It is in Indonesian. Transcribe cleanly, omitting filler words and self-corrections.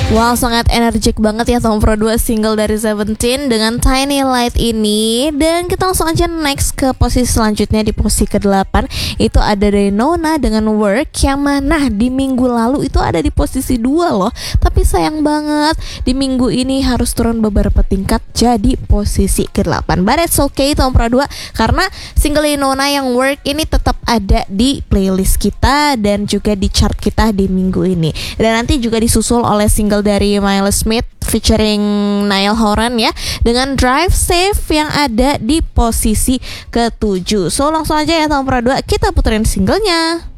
Wow, sangat energik banget ya Tom Pro 2 single dari Seventeen dengan Tiny Light ini. Dan kita langsung aja next ke posisi selanjutnya. Di posisi ke-8 itu ada dari Nona dengan Work, yang mana di minggu lalu itu ada di posisi 2 loh. Tapi sayang banget di minggu ini harus turun beberapa tingkat jadi posisi ke-8. But it's okay Tom Pro 2, karena single Nona yang Work ini tetap ada di playlist kita dan juga di chart kita di minggu ini. Dan nanti juga disusul oleh single dari Miley Smith featuring Niall Horan ya, dengan Drive Safe yang ada di posisi ke-7. So langsung aja ya Tom Pro 2, kita puterin singlenya.